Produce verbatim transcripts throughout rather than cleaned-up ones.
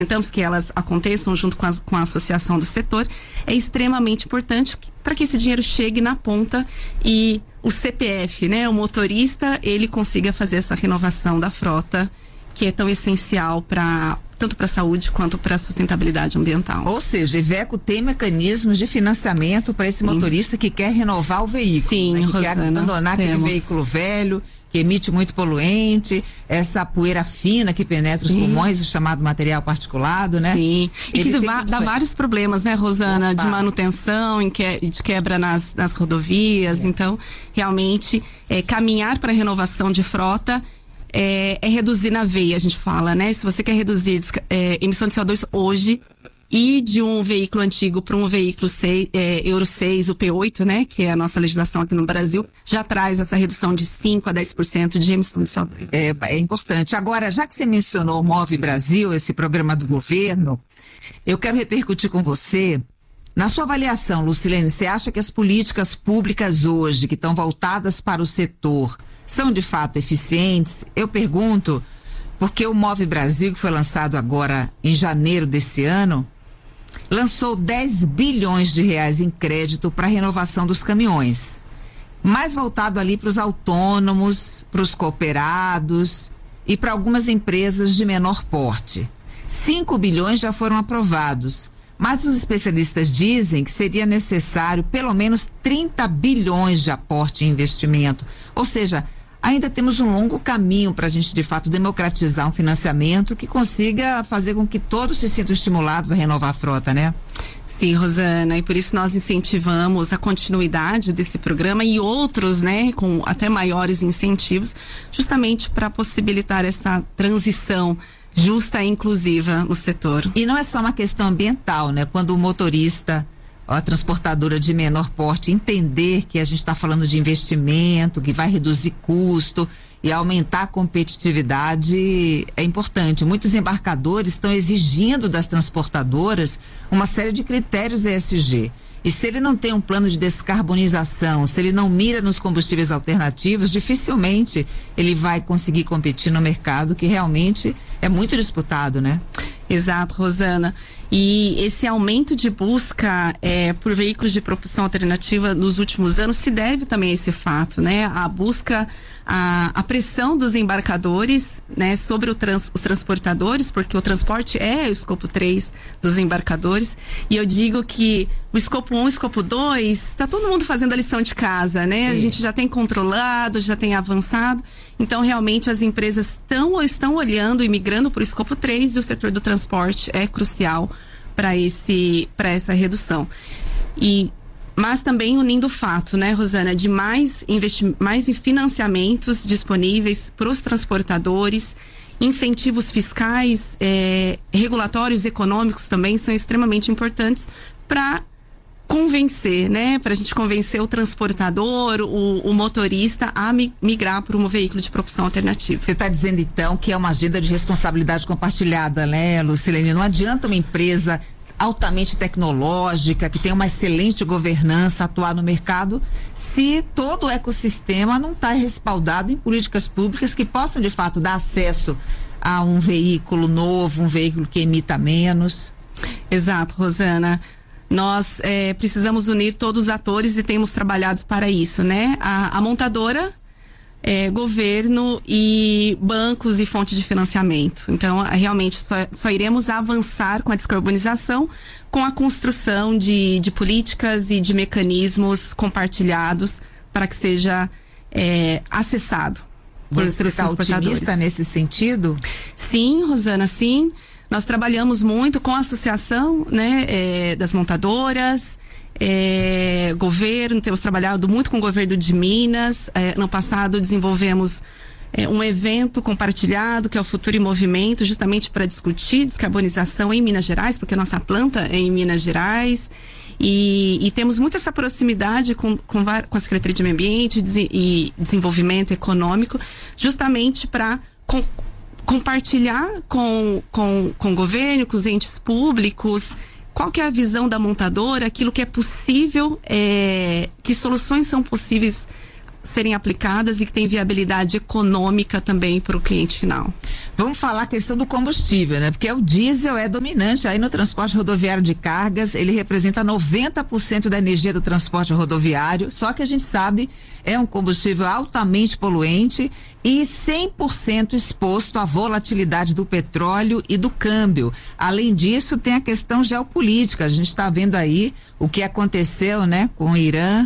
tentamos que elas aconteçam junto com a, com a associação do setor, é extremamente importante para que esse dinheiro chegue na ponta e o C P F, né, o motorista, ele consiga fazer essa renovação da frota, que é tão essencial para tanto para a saúde quanto para a sustentabilidade ambiental. Ou seja, Iveco tem mecanismos de financiamento para esse Sim. motorista que quer renovar o veículo, Sim, né, que Rosana, quer abandonar temos. aquele veículo velho, que emite muito poluente, essa poeira fina que penetra os Sim. pulmões, o chamado material particulado, né? Sim, e Ele que dá, dá vários problemas, né, Rosana, Opa. de manutenção, de quebra nas, nas rodovias, é. então, realmente, é, caminhar para a renovação de frota é, é reduzir na veia, a gente fala, né? Se você quer reduzir é, emissão de C O dois hoje, e de um veículo antigo para um veículo seis, é, Euro seis, o P oito, né, que é a nossa legislação aqui no Brasil, já traz essa redução de cinco a dez por cento de emissão de C O dois. É, é importante. Agora, já que você mencionou o Move Brasil, esse programa do governo, eu quero repercutir com você. Na sua avaliação, Lucilene, você acha que as políticas públicas hoje, que estão voltadas para o setor, são de fato eficientes? Eu pergunto, porque o Move Brasil, que foi lançado agora em janeiro desse ano, lançou dez bilhões de reais em crédito para a renovação dos caminhões, mais voltado ali para os autônomos, para os cooperados e para algumas empresas de menor porte. cinco bilhões já foram aprovados, mas os especialistas dizem que seria necessário pelo menos trinta bilhões de aporte em investimento, ou seja, ainda temos um longo caminho para a gente, de fato, democratizar um financiamento que consiga fazer com que todos se sintam estimulados a renovar a frota, né? Sim, Rosana, e por isso nós incentivamos a continuidade desse programa e outros, né, com até maiores incentivos, justamente para possibilitar essa transição justa e inclusiva no setor. E não é só uma questão ambiental, né? Quando o motorista, a transportadora de menor porte, entender que a gente está falando de investimento, que vai reduzir custo e aumentar a competitividade, é importante. Muitos embarcadores estão exigindo das transportadoras uma série de critérios E S G. E se ele não tem um plano de descarbonização, se ele não mira nos combustíveis alternativos, dificilmente ele vai conseguir competir no mercado, que realmente é muito disputado, né? Exato, Rosana. E esse aumento de busca é, por veículos de propulsão alternativa nos últimos anos se deve também a esse fato, né? A busca, a, a pressão dos embarcadores, né, sobre o trans, os transportadores, porque o transporte é o escopo três dos embarcadores. E eu digo que o escopo um, o escopo dois, está todo mundo fazendo a lição de casa, né? A gente já tem controlado, já tem avançado. Então, realmente, as empresas estão, estão olhando e migrando para o escopo três e o setor do transporte é crucial para esse, para essa redução. E, mas também unindo o fato, né, Rosana, de mais, investi- mais financiamentos disponíveis para os transportadores, incentivos fiscais, eh, regulatórios econômicos também são extremamente importantes para convencer, né, para a gente convencer o transportador, o, o motorista a mi- migrar para um veículo de propulsão alternativa. Você está dizendo então que é uma agenda de responsabilidade compartilhada, né, Lucilene? Não adianta uma empresa altamente tecnológica, que tem uma excelente governança, atuar no mercado, se todo o ecossistema não está respaldado em políticas públicas que possam de fato dar acesso a um veículo novo, um veículo que emita menos. Exato, Rosana. Nós é, precisamos unir todos os atores e temos trabalhado para isso, né? A, a montadora, é, governo e bancos e fonte de financiamento. Então, realmente, só, só iremos avançar com a descarbonização, com a construção de, de políticas e de mecanismos compartilhados para que seja é, acessado por Você está otimista nesse sentido? Sim, Rosana, sim. Nós trabalhamos muito com a associação, né, é, das montadoras, é, governo, temos trabalhado muito com o governo de Minas. É, no passado desenvolvemos é, um evento compartilhado, que é o Futuro em Movimento, justamente para discutir descarbonização em Minas Gerais, porque a nossa planta é em Minas Gerais. E, e temos muito essa proximidade com, com, com a Secretaria de Meio Ambiente e Desenvolvimento Econômico, justamente para compartilhar com, com, com o governo, com os entes públicos, qual que é a visão da montadora, aquilo que é possível, é, que soluções são possíveis serem aplicadas e que têm viabilidade econômica também para o cliente final. Vamos falar a questão do combustível, né? Porque o diesel é dominante aí no transporte rodoviário de cargas, ele representa noventa por cento da energia do transporte rodoviário, só que a gente sabe, é um combustível altamente poluente e cem por cento exposto à volatilidade do petróleo e do câmbio. Além disso, tem a questão geopolítica, a gente está vendo aí o que aconteceu, né, com o Irã,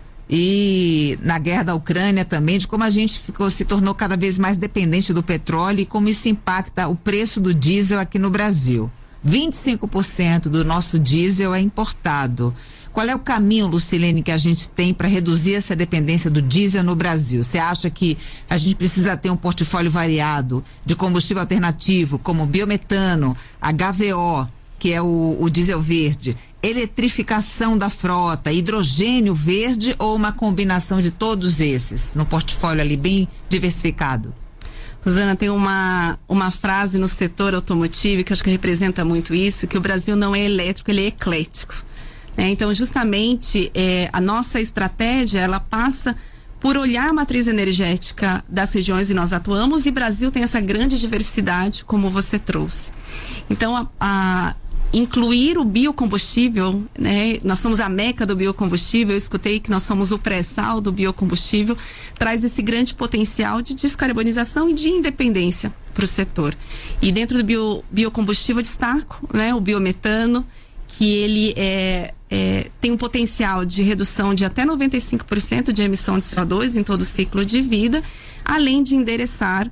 e na guerra da Ucrânia também, de como a gente ficou, se tornou cada vez mais dependente do petróleo e como isso impacta o preço do diesel aqui no Brasil. vinte e cinco por cento do nosso diesel é importado. Qual é o caminho, Lucilene, que a gente tem para reduzir essa dependência do diesel no Brasil? Você acha que a gente precisa ter um portfólio variado de combustível alternativo, como biometano, H V O, que é o, o diesel verde, eletrificação da frota, hidrogênio verde ou uma combinação de todos esses no portfólio ali bem diversificado? Rosana, tem uma, uma frase no setor automotivo que acho que representa muito isso, que o Brasil não é elétrico, ele é eclético. Né? Então, justamente, é, a nossa estratégia, ela passa por olhar a matriz energética das regiões que nós atuamos, e o Brasil tem essa grande diversidade, como você trouxe. Então, a, a incluir o biocombustível, né? Nós somos a meca do biocombustível, eu escutei que nós somos o pré-sal do biocombustível, traz esse grande potencial de descarbonização e de independência para o setor. E dentro do bio, biocombustível eu destaco, né, o biometano, que ele é, é, tem um potencial de redução de até noventa e cinco por cento de emissão de C O dois em todo o ciclo de vida, além de endereçar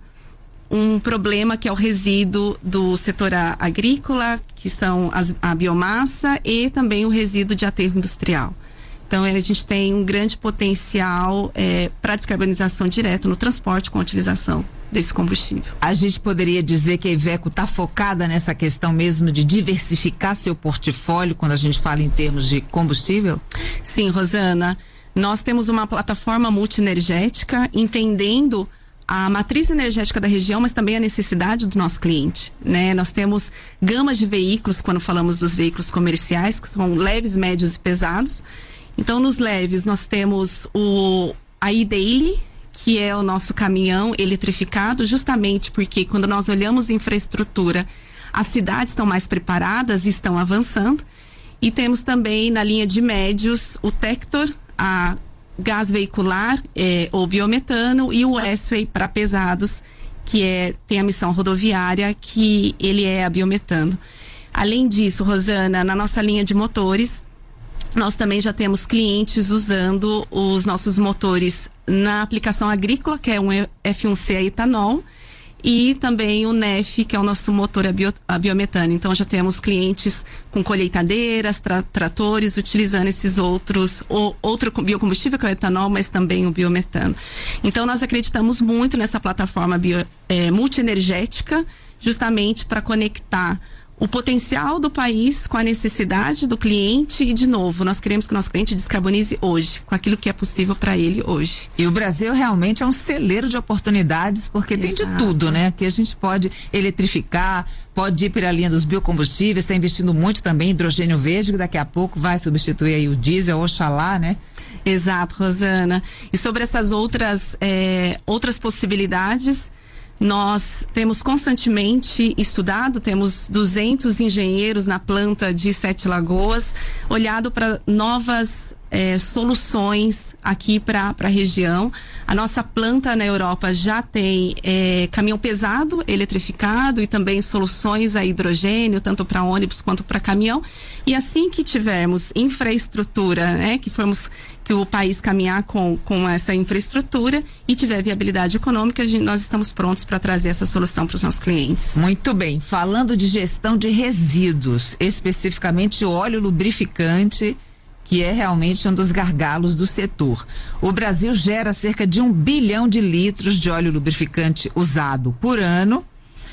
um problema que é o resíduo do setor a, agrícola, que são as, a biomassa, e também o resíduo de aterro industrial. Então, a gente tem um grande potencial é, para descarbonização direta no transporte com a utilização desse combustível. A gente poderia dizer que a Iveco está focada nessa questão mesmo de diversificar seu portfólio quando a gente fala em termos de combustível? Sim, Rosana. Nós temos uma plataforma multienergética, entendendo a matriz energética da região, mas também a necessidade do nosso cliente, né? Nós temos gamas de veículos quando falamos dos veículos comerciais, que são leves, médios e pesados. Então, nos leves, nós temos o a iDaily, que é o nosso caminhão eletrificado, justamente porque quando nós olhamos infraestrutura, as cidades estão mais preparadas e estão avançando. E temos também na linha de médios o Tector, a gás veicular é, ou biometano, e o S-Way para pesados, que é, tem a missão rodoviária, que ele é a biometano. Além disso, Rosana, na nossa linha de motores, nós também já temos clientes usando os nossos motores na aplicação agrícola, que é um F um C a etanol, e também o N E F, que é o nosso motor a, bio, a biometano. Então, já temos clientes com colheitadeiras, tra, tratores, utilizando esses outros, o, outro biocombustível, que é o etanol, mas também o biometano. Então, nós acreditamos muito nessa plataforma bio, é, multienergética, justamente para conectar o potencial do país com a necessidade do cliente, e, de novo, nós queremos que o nosso cliente descarbonize hoje, com aquilo que é possível para ele hoje. E o Brasil realmente é um celeiro de oportunidades, porque Exato. Tem de tudo, né? Aqui a gente pode eletrificar, pode ir pela linha dos biocombustíveis, está investindo muito também em hidrogênio verde, que daqui a pouco vai substituir aí o diesel, oxalá, né? Exato, Rosana. E sobre essas outras, é, outras possibilidades, nós temos constantemente estudado, temos duzentos engenheiros na planta de Sete Lagoas, olhado para novas eh, soluções aqui para a região. A nossa planta na Europa já tem eh, caminhão pesado eletrificado e também soluções a hidrogênio, tanto para ônibus quanto para caminhão. E assim que tivermos infraestrutura, né, que formos que o país caminhar com, com essa infraestrutura e tiver viabilidade econômica, gente, nós estamos prontos para trazer essa solução para os nossos clientes. Muito bem. Falando de gestão de resíduos, especificamente óleo lubrificante, que é realmente um dos gargalos do setor. O Brasil gera cerca de um bilhão de litros de óleo lubrificante usado por ano,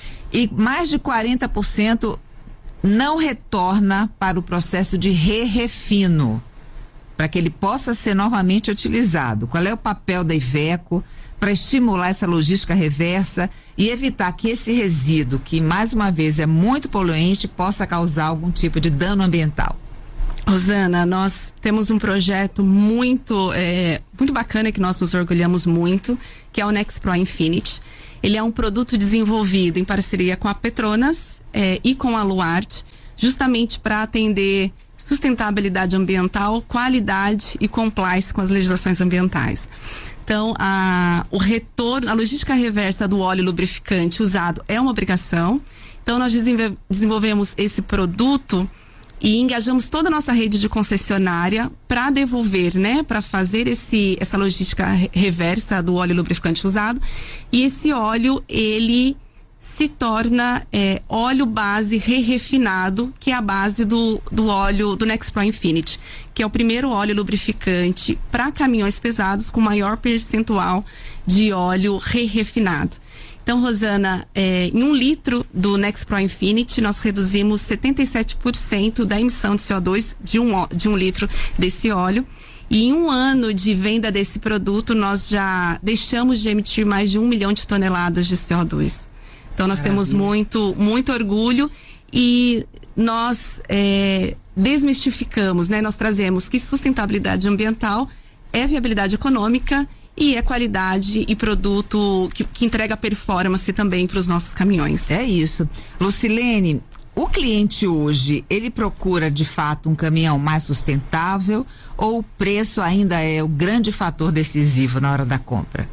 e mais de quarenta por cento não retorna para o processo de re-refino, para que ele possa ser novamente utilizado. Qual é o papel da Iveco para estimular essa logística reversa e evitar que esse resíduo, que mais uma vez é muito poluente, possa causar algum tipo de dano ambiental? Rosana, nós temos um projeto muito, é, muito bacana que nós nos orgulhamos muito, que é o Nexpro Infinity. Ele é um produto desenvolvido em parceria com a Petronas é, e com a Luarte, justamente para atender sustentabilidade ambiental, qualidade e compliance com as legislações ambientais. Então, a, o retorno, a logística reversa do óleo lubrificante usado é uma obrigação. Então, nós desenvol- desenvolvemos esse produto e engajamos toda a nossa rede de concessionária para devolver, né, para fazer esse, essa logística reversa do óleo lubrificante usado. E esse óleo, ele se torna é, óleo base re-refinado, que é a base do, do óleo do Nexpro Infinity, que é o primeiro óleo lubrificante para caminhões pesados com maior percentual de óleo re-refinado. Então, Rosana, é, em um litro do Nexpro Infinity, nós reduzimos setenta e sete por cento da emissão de C O dois de um, de um litro desse óleo. E em um ano de venda desse produto, nós já deixamos de emitir mais de um milhão de toneladas de C O dois. Então, nós Maravilha. temos muito, muito orgulho e nós é, desmistificamos, né? Nós trazemos que sustentabilidade ambiental é viabilidade econômica e é qualidade e produto que, que entrega performance também para os nossos caminhões. É isso. Lucilene, o cliente hoje, ele procura de fato um caminhão mais sustentável ou o preço ainda é o grande fator decisivo na hora da compra?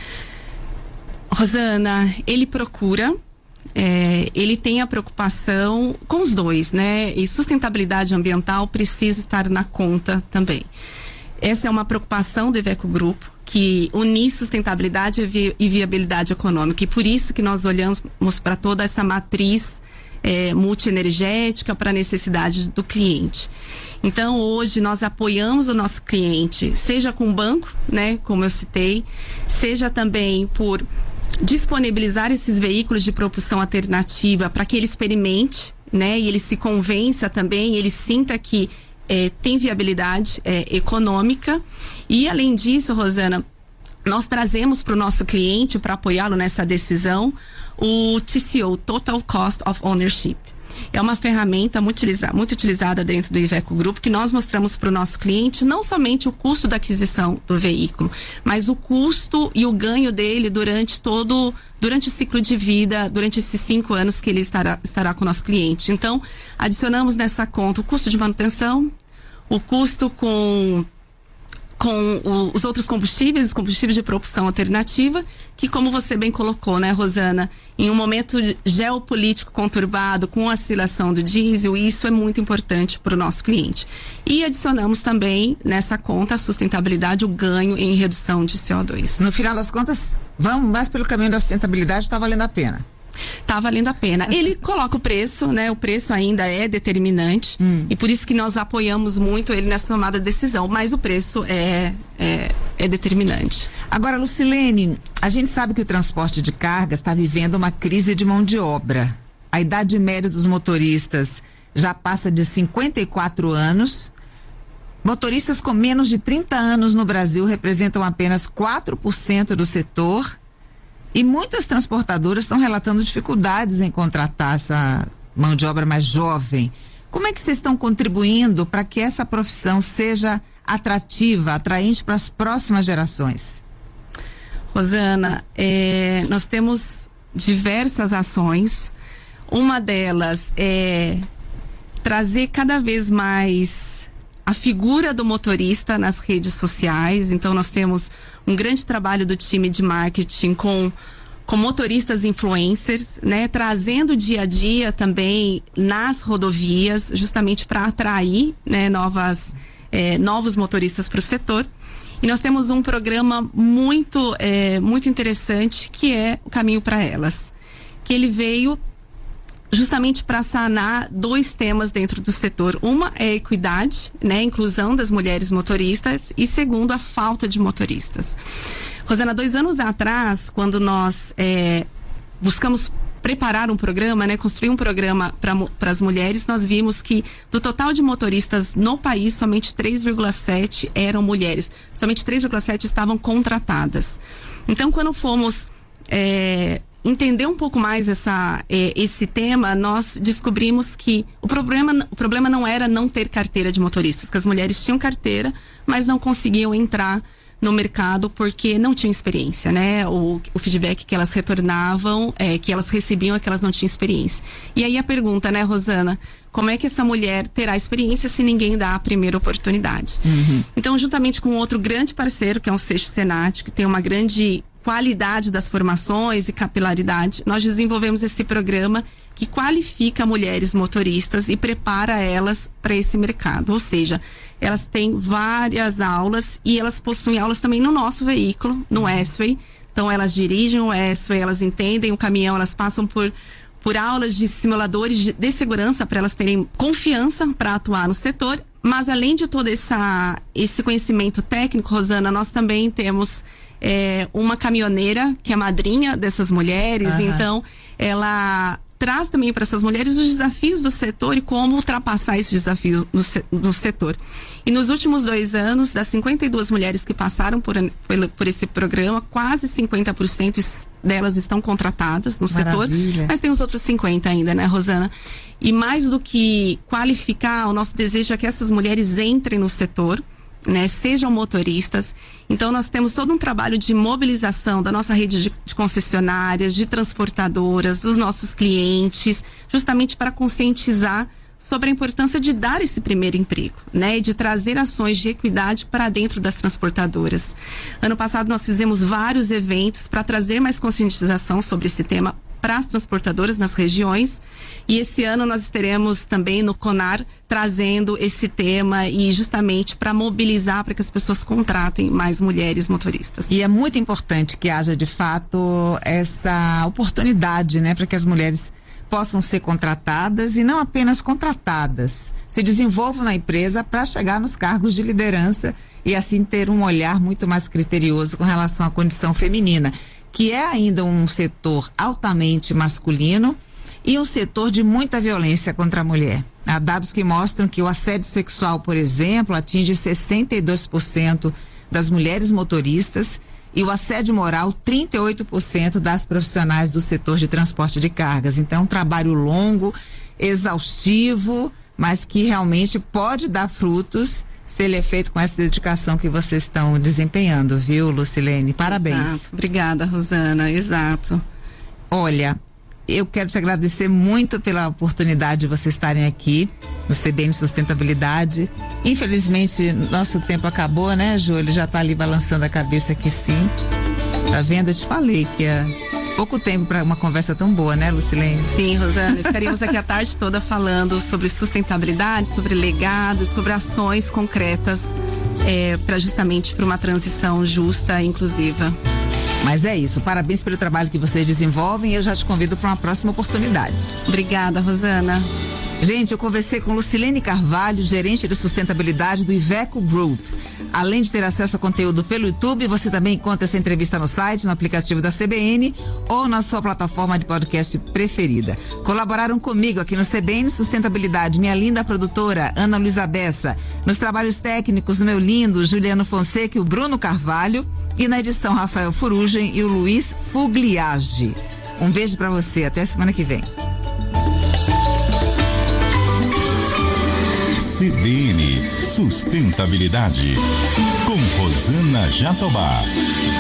Rosana, ele procura, é, ele tem a preocupação com os dois, né? E sustentabilidade ambiental precisa estar na conta também. Essa é uma preocupação do Iveco Grupo, que unir sustentabilidade e, vi e viabilidade econômica. E por isso que nós olhamos para toda essa matriz é, multienergética para a necessidade do cliente. Então, hoje, nós apoiamos o nosso cliente, seja com o banco, né, como eu citei, seja também por disponibilizar esses veículos de propulsão alternativa para que ele experimente, né, e ele se convença também, ele sinta que É, tem viabilidade é, econômica. E além disso, Rosana, nós trazemos para o nosso cliente, para apoiá-lo nessa decisão, o T C O, Total Cost of Ownership. É uma ferramenta muito, utiliza, muito utilizada dentro do Iveco Grupo, que nós mostramos para o nosso cliente não somente o custo da aquisição do veículo, mas o custo e o ganho dele durante todo durante o ciclo de vida, durante esses cinco anos que ele estará, estará com o nosso cliente. Então, adicionamos nessa conta o custo de manutenção, o custo com, com o, os outros combustíveis, os combustíveis de propulsão alternativa, que, como você bem colocou, né, Rosana, em um momento geopolítico conturbado, com a oscilação do diesel, isso é muito importante para o nosso cliente. E adicionamos também nessa conta a sustentabilidade, o ganho em redução de C O dois. No final das contas, vamos mais pelo caminho da sustentabilidade, está valendo a pena. Tá valendo a pena. Ele coloca o preço, né? O preço ainda é determinante hum. e por isso que nós apoiamos muito ele nessa tomada de decisão, mas o preço é, é, é determinante. Agora, Lucilene, a gente sabe que o transporte de cargas está vivendo uma crise de mão de obra. A idade média dos motoristas já passa de cinquenta e quatro anos. Motoristas com menos de trinta anos no Brasil representam apenas quatro por cento do setor. E muitas transportadoras estão relatando dificuldades em contratar essa mão de obra mais jovem. Como é que vocês estão contribuindo para que essa profissão seja atrativa, atraente para as próximas gerações? Rosana, é, nós temos diversas ações. Uma delas é trazer cada vez mais a figura do motorista nas redes sociais. Então, nós temos um grande trabalho do time de marketing com, com motoristas influencers, né? Trazendo dia a dia também nas rodovias, justamente para atrair, né, novas, eh, novos motoristas para o setor. E nós temos um programa muito, eh, muito interessante, que é o Caminho para Elas, que ele veio justamente para sanar dois temas dentro do setor. Uma é a equidade, né, a inclusão das mulheres motoristas, e segundo, a falta de motoristas. Rosana, dois anos atrás, quando nós é, buscamos preparar um programa, né, construir um programa para as mulheres, nós vimos que do total de motoristas no país, somente três vírgula sete eram mulheres, somente três vírgula sete estavam contratadas. Então, quando fomos é, entender um pouco mais essa, é, esse tema, nós descobrimos que o problema, o problema não era não ter carteira de motoristas, que as mulheres tinham carteira, mas não conseguiam entrar no mercado porque não tinham experiência, né? O, o feedback que elas retornavam, é, que elas recebiam é que elas não tinham experiência. E aí a pergunta, né, Rosana? Como é que essa mulher terá experiência se ninguém dá a primeira oportunidade? Uhum. Então, juntamente com outro grande parceiro, que é o Seixo Senat, que tem uma grande qualidade das formações e capilaridade, nós desenvolvemos esse programa que qualifica mulheres motoristas e prepara elas para esse mercado. Ou seja, elas têm várias aulas e elas possuem aulas também no nosso veículo, no S-Way. Então, elas dirigem o S-Way, elas entendem o caminhão, elas passam por, por aulas de simuladores de, de segurança para elas terem confiança para atuar no setor. Mas, além de todo essa, esse conhecimento técnico, Rosana, nós também temos é, uma caminhoneira que é madrinha dessas mulheres. Uhum. Então, ela traz também para essas mulheres os desafios do setor e como ultrapassar esses desafios no, no setor. E nos últimos dois anos, das cinquenta e duas mulheres que passaram por, por, por esse programa, quase cinquenta por cento delas estão contratadas no Maravilha. Setor, mas tem os outros cinquenta ainda, né, Rosana? E mais do que qualificar, o nosso desejo é que essas mulheres entrem no setor, né, sejam motoristas. Então nós temos todo um trabalho de mobilização da nossa rede de, de concessionárias, de transportadoras, dos nossos clientes, justamente para conscientizar sobre a importância de dar esse primeiro emprego, né, e de trazer ações de equidade para dentro das transportadoras. Ano passado nós fizemos vários eventos para trazer mais conscientização sobre esse tema para as transportadoras nas regiões, e esse ano nós estaremos também no CONAR trazendo esse tema e justamente para mobilizar para que as pessoas contratem mais mulheres motoristas. E é muito importante que haja de fato essa oportunidade, né, para que as mulheres possam ser contratadas e não apenas contratadas, se desenvolvam na empresa para chegar nos cargos de liderança e assim ter um olhar muito mais criterioso com relação à condição feminina, que é ainda um setor altamente masculino e um setor de muita violência contra a mulher. Há dados que mostram que o assédio sexual, por exemplo, atinge sessenta e dois por cento das mulheres motoristas e o assédio moral trinta e oito por cento das profissionais do setor de transporte de cargas. Então, é um trabalho longo, exaustivo, mas que realmente pode dar frutos se ele é feito com essa dedicação que vocês estão desempenhando, viu, Lucilene? Parabéns. Exato. Obrigada, Rosana. Exato. Olha, eu quero te agradecer muito pela oportunidade de vocês estarem aqui no C B N Sustentabilidade. Infelizmente, nosso tempo acabou, né, Ju? Ele já está ali balançando a cabeça que sim. Tá vendo? Eu te falei que é pouco tempo para uma conversa tão boa, né, Lucilene? Sim, Rosana. Ficaríamos aqui a tarde toda falando sobre sustentabilidade, sobre legado, sobre ações concretas é, para justamente para uma transição justa e inclusiva. Mas é isso, parabéns pelo trabalho que vocês desenvolvem e eu já te convido para uma próxima oportunidade. Obrigada, Rosana. Gente, eu conversei com Lucilene Carvalho, gerente de sustentabilidade do Iveco Group. Além de ter acesso a conteúdo pelo YouTube, você também encontra essa entrevista no site, no aplicativo da C B N ou na sua plataforma de podcast preferida. Colaboraram comigo aqui no C B N Sustentabilidade, minha linda produtora, Ana Luísa Bessa. Nos trabalhos técnicos, o meu lindo Juliano Fonseca e o Bruno Carvalho. E na edição, Rafael Furugem e o Luiz Fugliage. Um beijo pra você, até semana que vem. C B N Sustentabilidade com Rosana Jatobá.